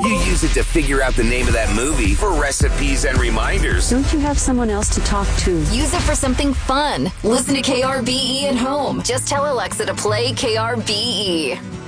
You use it to figure out the name of that movie, for recipes and reminders. Don't you have someone else to talk to? Use it for something fun. Listen to KRBE at home. Just tell Alexa to play KRBE.